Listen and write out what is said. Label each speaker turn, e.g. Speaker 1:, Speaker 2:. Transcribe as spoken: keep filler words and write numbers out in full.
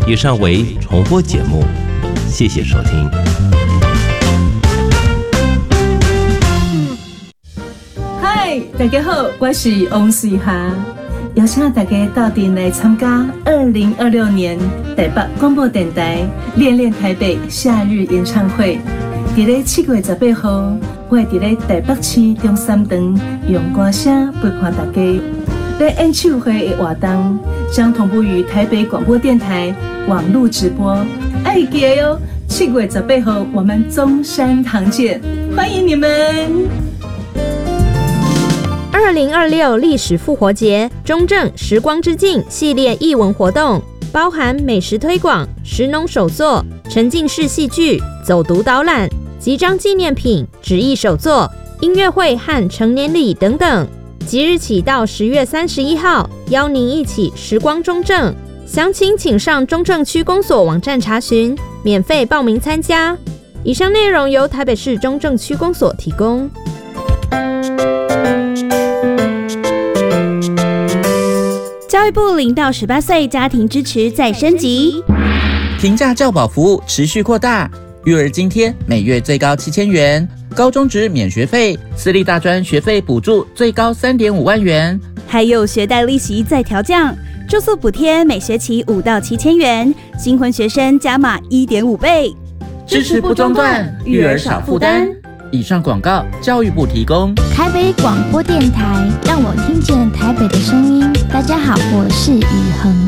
Speaker 1: 以上为重播节目，谢谢收听。
Speaker 2: 嗨，大家好，我是王水霞，邀请大家到店来参加二零二六年台北广播电台恋恋台北夏日演唱会。伫咧七月十八号，我会伫咧台北市中山堂用歌声陪伴大家。在演唱会的活动将同步于台北广播电台网络直播，爱记得哟！七月十八号我们中山堂见，欢迎你们！
Speaker 3: 二零二六历史复活节中正时光之境系列艺文活动，包含美食推广、食农手作、沉浸式戏剧、走读导览、集章纪念品、纸艺手作、音乐会和成年礼等等。即日起到十月三十一号，邀您一起时光中正。详情请上中正区公所网站查询，免费报名参加。以上内容由台北市中正区公所提供。
Speaker 4: 教育部零到十八岁家庭支持再升级，
Speaker 5: 平价教保服务持续扩大，育儿津贴每月最高七千元，高中职免学费，私立大专学费补助最高三点五万元，
Speaker 4: 还有学贷利息再调降，住宿补贴每学期五到七千元，新婚学生加码一点五倍，
Speaker 5: 支持不中断，育儿少负担。以上广告，教育部提供。
Speaker 6: 台北广播电台，让我听见台北的声音。大家好，我是雨恒。